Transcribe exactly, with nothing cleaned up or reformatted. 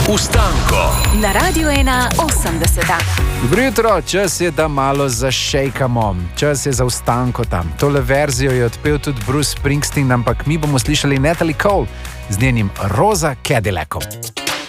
Ustanko na Radiu ena osemdeset. Dobro jutro, čas je, da malo zašejkamo. Čas je za Ustanko tam. Tole verzijo je odpel tudi Bruce Springsteen, ampak mi bomo slišali Natalie Cole z njenim Roza Cadillacom.